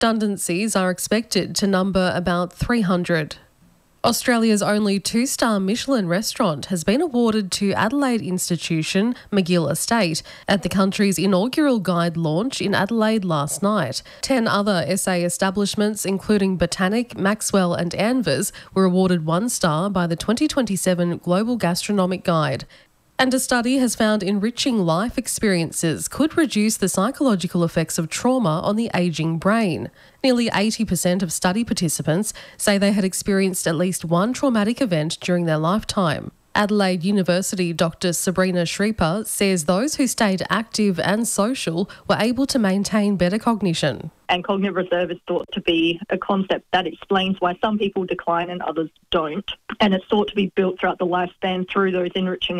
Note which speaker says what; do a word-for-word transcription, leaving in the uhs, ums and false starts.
Speaker 1: Redundancies are expected to number about three hundred. Australia's only two-star Michelin restaurant has been awarded to Adelaide institution McGill Estate at the country's inaugural guide launch in Adelaide last night. Ten other S A establishments, including Botanic, Maxwell and Anvers, were awarded one star by the twenty twenty-seven Global Gastronomic Guide. And a study has found enriching life experiences could reduce the psychological effects of trauma on the ageing brain. Nearly eighty percent of study participants say they had experienced at least one traumatic event during their lifetime. Adelaide University Doctor Sabrina Shrieper says those who stayed active and social were able to maintain better cognition.
Speaker 2: And cognitive reserve is thought to be a concept that explains why some people decline and others don't. And it's thought to be built throughout the lifespan through those enriching